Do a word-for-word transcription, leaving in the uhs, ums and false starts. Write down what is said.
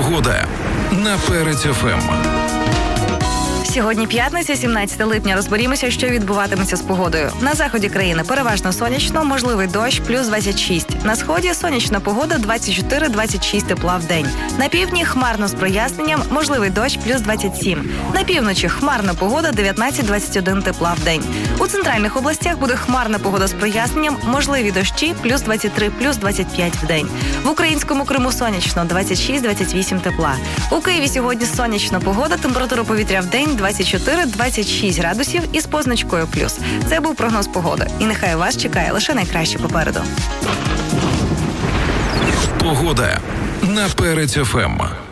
Погода на Перець еф ем. Сьогодні п'ятниця, сімнадцяте липня. Розберімося, що відбуватиметься з погодою. На заході країни переважно сонячно, можливий дощ, плюс двадцять шість. На сході сонячна погода, двадцять чотири - двадцять шість тепла в день. На півдні хмарно з проясненням, можливий дощ, плюс двадцять сім. На півночі хмарна погода, дев'ятнадцять - двадцять один тепла в день. У центральних областях буде хмарна погода з проясненням, можливі дощі, плюс двадцять три - плюс двадцять п'ять в день. В українському Криму сонячно, двадцять шість - двадцять вісім тепла. У Києві сьогодні сонячна погода, температура повітря в день двадцять чотири - двадцять шість градусів із позначкою плюс. Це був прогноз погоди. І нехай вас чекає лише найкраще попереду. Погода на Перець еф ем.